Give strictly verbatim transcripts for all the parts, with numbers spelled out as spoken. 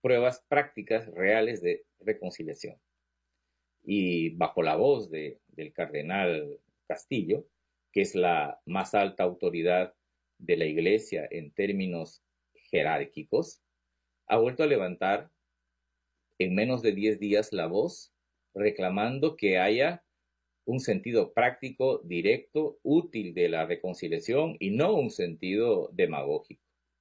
pruebas prácticas reales de reconciliación. Y bajo la voz de, del cardenal Castillo, que es la más alta autoridad de la Iglesia en términos jerárquicos, ha vuelto a levantar en menos de diez días la voz reclamando que haya un sentido práctico, directo, útil de la reconciliación y no un sentido demagógico.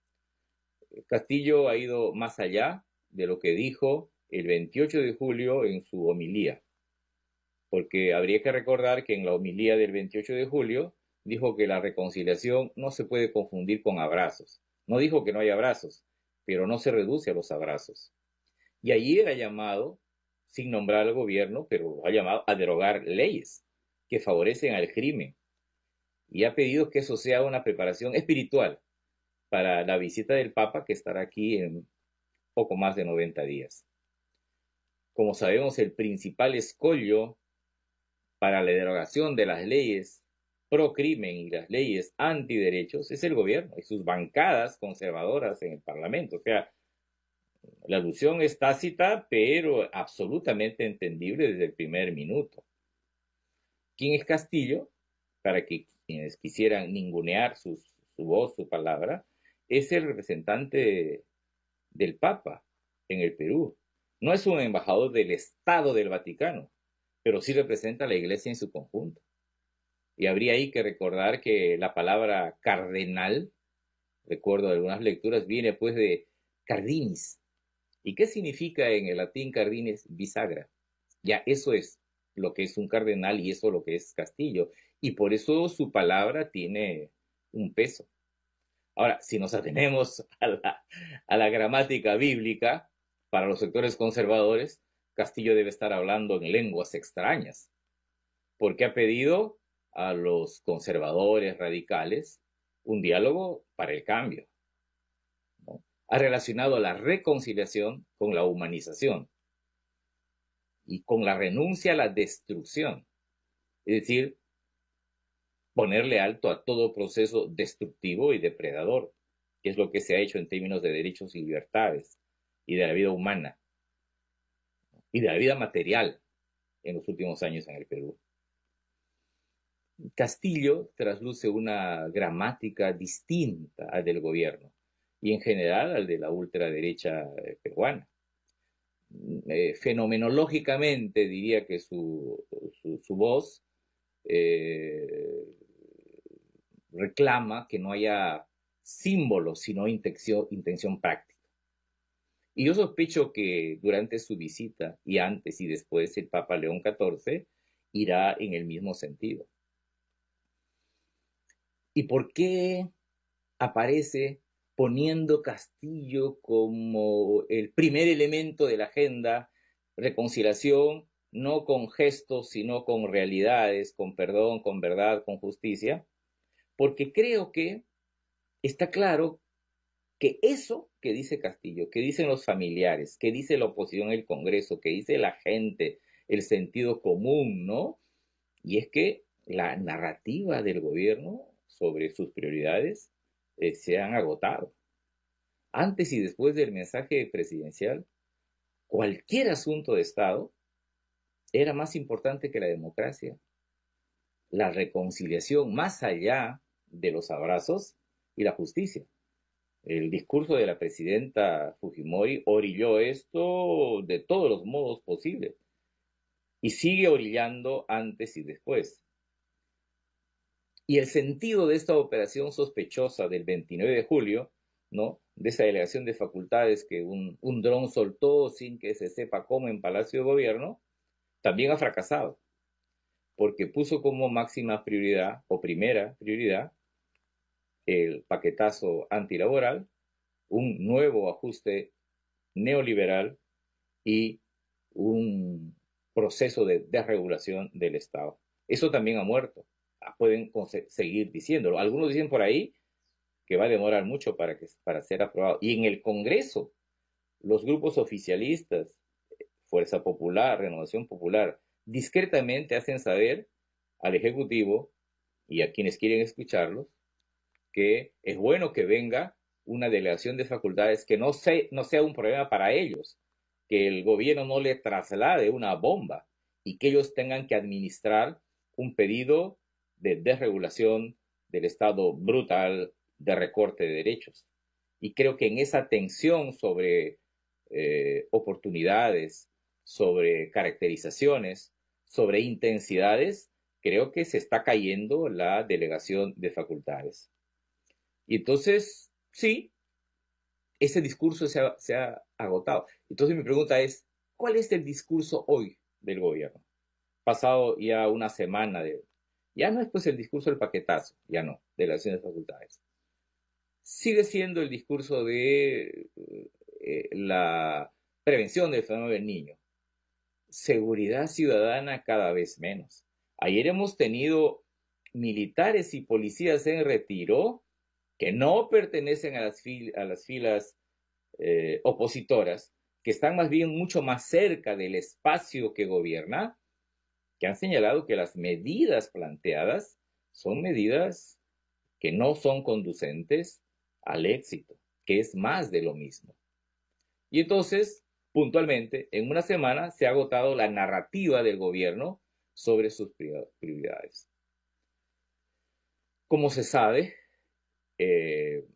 Castillo ha ido más allá de lo que dijo el veintiocho de julio en su homilía, porque habría que recordar que en la homilía del veintiocho de julio dijo que la reconciliación no se puede confundir con abrazos. No dijo que no hay abrazos, pero no se reduce a los abrazos. Y allí era llamado, sin nombrar al gobierno, pero ha llamado a derogar leyes que favorecen al crimen. Y ha pedido que eso sea una preparación espiritual para la visita del Papa, que estará aquí en poco más de noventa días. Como sabemos, el principal escollo para la derogación de las leyes pro crimen y las leyes antiderechos es el gobierno y sus bancadas conservadoras en el Parlamento. O sea, la alusión es tácita, pero absolutamente entendible desde el primer minuto. ¿Quién es Castillo? Para que quienes quisieran ningunear sus, su voz, su palabra, es el representante del Papa en el Perú. No es un embajador del Estado del Vaticano, pero sí representa a la Iglesia en su conjunto. Y habría ahí que recordar que la palabra cardenal, recuerdo de algunas lecturas, viene pues de cardinis. ¿Y qué significa en el latín cardinis? Bisagra. Ya eso es lo que es un cardenal y eso lo que es Castillo. Y por eso su palabra tiene un peso. Ahora, si nos atenemos a la, a la gramática bíblica, para los sectores conservadores, Castillo debe estar hablando en lenguas extrañas, porque ha pedido a los conservadores radicales un diálogo para el cambio, ¿no? Ha relacionado la reconciliación con la humanización y con la renuncia a la destrucción, es decir, ponerle alto a todo proceso destructivo y depredador, que es lo que se ha hecho en términos de derechos y libertades y de la vida humana y de la vida material en los últimos años en el Perú. Castillo trasluce una gramática distinta al del gobierno y en general al de la ultraderecha peruana. Eh, fenomenológicamente diría que su, su, su voz eh, reclama que no haya símbolos, sino intención, intención práctica. Y yo sospecho que durante su visita, y antes y después, el Papa León catorce irá en el mismo sentido. ¿Y por qué aparece poniendo Castillo como el primer elemento de la agenda? Reconciliación, no con gestos, sino con realidades, con perdón, con verdad, con justicia. Porque creo que está claro que eso que dice Castillo, que dicen los familiares, que dice la oposición en el Congreso, que dice la gente, el sentido común, ¿no? Y es que la narrativa del gobierno sobre sus prioridades eh, se han agotado. Antes y después del mensaje presidencial, cualquier asunto de Estado era más importante que la democracia, la reconciliación más allá de los abrazos y la justicia. El discurso de la presidenta Fujimori orilló esto de todos los modos posibles y sigue orillando antes y después. Y el sentido de esta operación sospechosa del veintinueve de julio, ¿no?, de esa delegación de facultades que un, un dron soltó sin que se sepa cómo en Palacio de Gobierno, también ha fracasado, porque puso como máxima prioridad o primera prioridad el paquetazo antilaboral, un nuevo ajuste neoliberal y un proceso de desregulación del Estado. Eso también ha muerto. Pueden seguir diciéndolo. Algunos dicen por ahí que va a demorar mucho para, que, para ser aprobado. Y en el Congreso, los grupos oficialistas, Fuerza Popular, Renovación Popular, discretamente hacen saber al Ejecutivo y a quienes quieren escucharlos que es bueno que venga una delegación de facultades que no, se, no sea un problema para ellos, que el gobierno no le traslade una bomba y que ellos tengan que administrar un pedido de desregulación del Estado brutal de recorte de derechos. Y creo que en esa tensión sobre eh, oportunidades, sobre caracterizaciones, sobre intensidades, creo que se está cayendo la delegación de facultades. Y entonces, sí, ese discurso se ha, se ha agotado. Entonces mi pregunta es, ¿cuál es el discurso hoy del gobierno? Pasado ya una semana de... Ya no es pues el discurso del paquetazo, ya no, de las acciones de facultades. Sigue siendo el discurso de eh, la prevención del fenómeno del niño. Seguridad ciudadana cada vez menos. Ayer hemos tenido militares y policías en retiro que no pertenecen a las, fil a las filas eh, opositoras, que están más bien mucho más cerca del espacio que gobierna, que han señalado que las medidas planteadas son medidas que no son conducentes al éxito, que es más de lo mismo. Y entonces, puntualmente, en una semana se ha agotado la narrativa del gobierno sobre sus prioridades. Como se sabe, eh,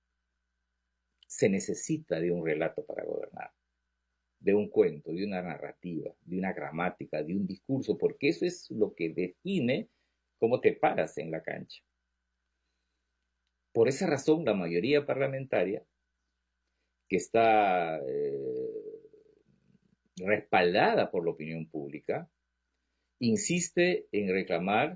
se necesita de un relato para gobernar, de un cuento, de una narrativa, de una gramática, de un discurso, porque eso es lo que define cómo te paras en la cancha. Por esa razón, la mayoría parlamentaria, que está eh, respaldada por la opinión pública, insiste en reclamar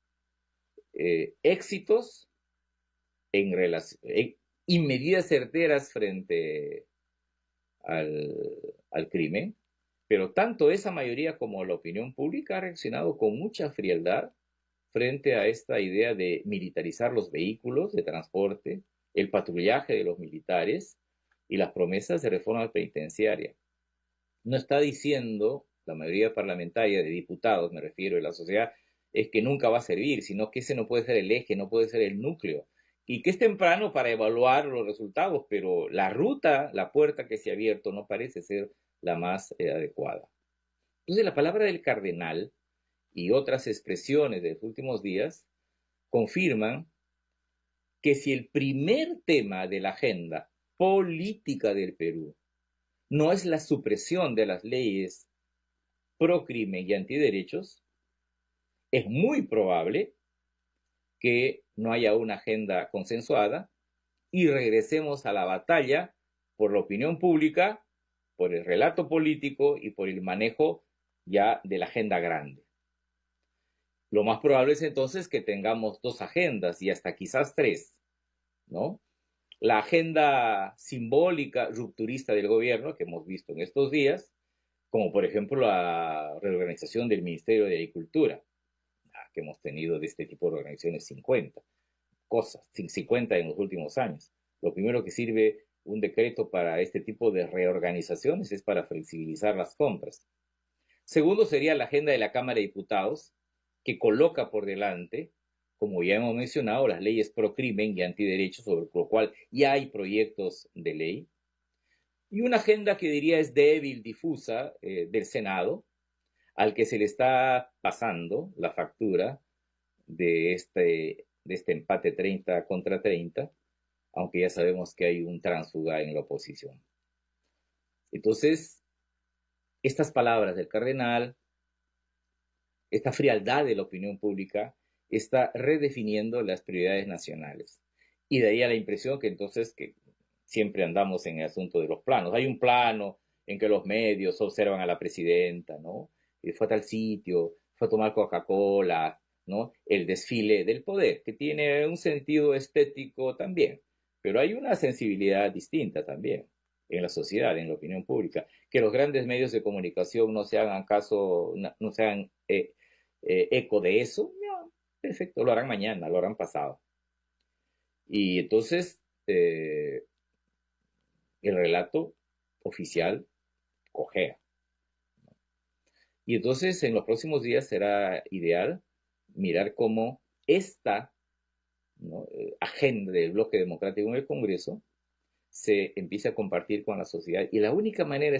eh, éxitos en en, y medidas certeras frente al, al crimen, pero tanto esa mayoría como la opinión pública ha reaccionado con mucha frialdad frente a esta idea de militarizar los vehículos de transporte, el patrullaje de los militares y las promesas de reforma penitenciaria. No está diciendo la mayoría parlamentaria de diputados, me refiero, de la sociedad, es que nunca va a servir, sino que ese no puede ser el eje, no puede ser el núcleo. Y que es temprano para evaluar los resultados, pero la ruta, la puerta que se ha abierto no parece ser la más eh, adecuada. Entonces la palabra del cardenal y otras expresiones de los últimos días confirman que si el primer tema de la agenda política del Perú no es la supresión de las leyes pro crimen y antiderechos, es muy probable que no haya una agenda consensuada y regresemos a la batalla por la opinión pública, por el relato político y por el manejo ya de la agenda grande. Lo más probable es entonces que tengamos dos agendas y hasta quizás tres, ¿no? La agenda simbólica rupturista del gobierno que hemos visto en estos días, como por ejemplo la reorganización del Ministerio de Agricultura, que hemos tenido de este tipo de organizaciones cincuenta cosas, cincuenta en los últimos años. Lo primero que sirve un decreto para este tipo de reorganizaciones es para flexibilizar las compras. Segundo sería la agenda de la Cámara de Diputados, que coloca por delante, como ya hemos mencionado, las leyes pro crimen y antiderechos, sobre lo cual ya hay proyectos de ley. Y una agenda que diría es débil, difusa, eh, del Senado, al que se le está pasando la factura de este, de este empate treinta contra treinta, aunque ya sabemos que hay un tránsfuga en la oposición. Entonces, estas palabras del cardenal, esta frialdad de la opinión pública, está redefiniendo las prioridades nacionales. Y de ahí a la impresión que entonces que siempre andamos en el asunto de los planos. Hay un plano en que los medios observan a la presidenta, ¿no? Y fue a tal sitio, fue a tomar Coca-Cola, ¿no? El desfile del poder, que tiene un sentido estético también, pero hay una sensibilidad distinta también en la sociedad, en la opinión pública. Que los grandes medios de comunicación no se hagan caso, no, no se hagan eh, eh, eco de eso, no, perfecto, lo harán mañana, lo harán pasado. Y entonces, eh, el relato oficial cojea. Y entonces, en los próximos días será ideal mirar cómo esta, ¿no?, agenda del bloque democrático en el Congreso se empiece a compartir con la sociedad. Y la única manera